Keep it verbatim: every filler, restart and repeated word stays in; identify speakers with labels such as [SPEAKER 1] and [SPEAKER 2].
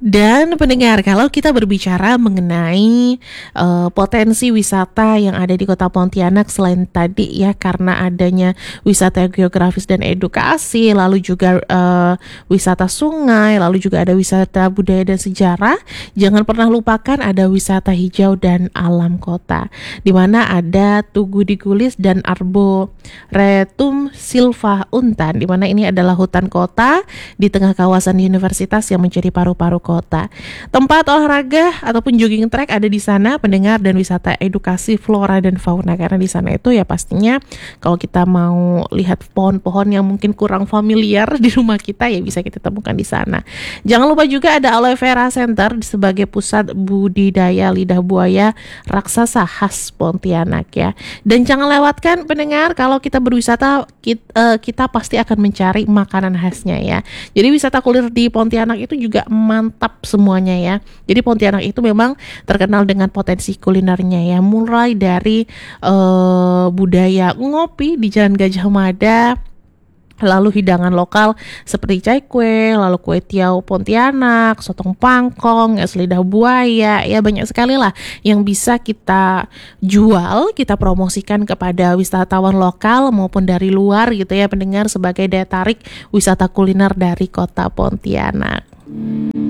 [SPEAKER 1] Dan pendengar, kalau kita berbicara mengenai uh, potensi wisata yang ada di Kota Pontianak selain tadi ya, karena adanya wisata geografis dan edukasi, lalu juga uh, wisata sungai, lalu juga ada wisata budaya dan sejarah, jangan pernah lupakan ada wisata hijau dan alam kota, di mana ada Tugu Digulis dan Arboretum Silva Untan, di mana ini adalah hutan kota di tengah kawasan universitas yang menjadi paru-paru kota. Kota. Tempat olahraga ataupun jogging track ada di sana, pendengar, dan wisata edukasi flora dan fauna, karena di sana itu ya pastinya kalau kita mau lihat pohon-pohon yang mungkin kurang familiar di rumah kita ya bisa kita temukan di sana. Jangan lupa juga ada Aloe Vera Center sebagai pusat budidaya lidah buaya raksasa khas Pontianak ya. Dan jangan lewatkan pendengar, kalau kita berwisata kita, uh, kita pasti akan mencari makanan khasnya ya. Jadi wisata kuliner di Pontianak itu juga mantap semuanya ya. Jadi Pontianak itu memang terkenal dengan potensi kulinernya ya, mulai dari uh, budaya ngopi di Jalan Gajah Mada, lalu hidangan lokal seperti cai kue, lalu kue tiaw Pontianak, sotong pangkong, es lidah buaya, ya banyak sekali lah yang bisa kita jual, kita promosikan kepada wisatawan lokal maupun dari luar gitu ya pendengar, sebagai daya tarik wisata kuliner dari Kota Pontianak.